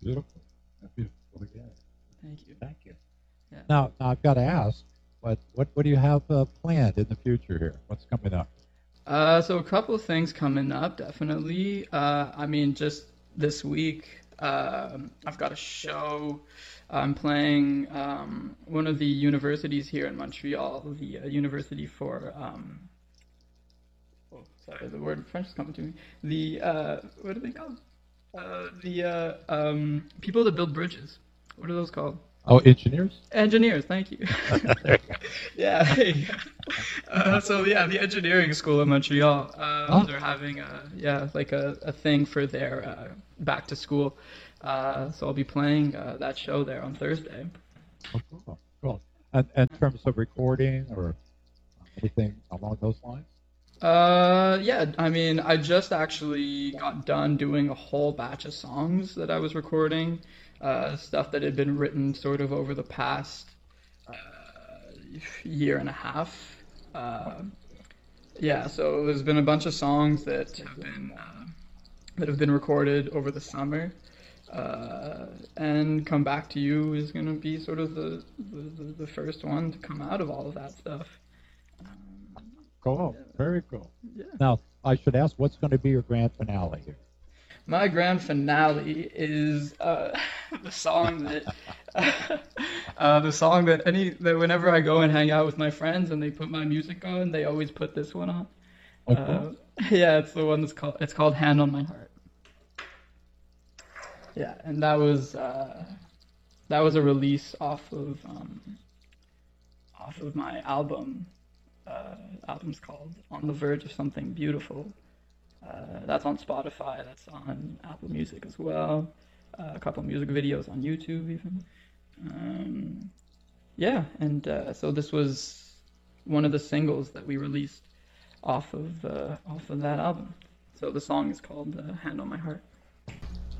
Beautiful. Beautiful again. Thank you. Thank you. Yeah. Now I've got to ask, what do you have planned in the future here? What's coming up? So a couple of things coming up, definitely. I mean, just this week, I've got a show. I'm playing one of the universities here in Montreal, the University for oh, sorry, the word in French is coming to me. The what are they called? The people that build bridges. What are those called? Oh, engineers? Engineers, thank you. There you go. Yeah. So yeah, the engineering school in Montreal, Oh, they're having like a thing for their back to school. So I'll be playing that show there on Thursday. oh, cool. Cool. And in terms of recording or anything along those lines? Yeah, I mean, I just actually got done doing a whole batch of songs that I was recording, stuff that had been written sort of over the past year and a half. Uh, yeah, so there's been a bunch of songs that have been recorded over the summer, and "Come Back to You" is gonna be sort of the first one to come out of all of that stuff. Cool. Very cool. Yeah. Now, I should ask, what's going to be your grand finale here? My grand finale is the song that the song that whenever I go and hang out with my friends and they put my music on, they always put this one on. Oh, Uh, cool. yeah, it's the one it's called "Hand on My Heart." Yeah, and that was a release off of my album. Album's called "On the Verge of Something Beautiful." That's on Spotify. That's on Apple Music as well. A couple music videos on YouTube even. Um, yeah, and so this was one of the singles that we released off of that album. So the song is called "Hand on My Heart."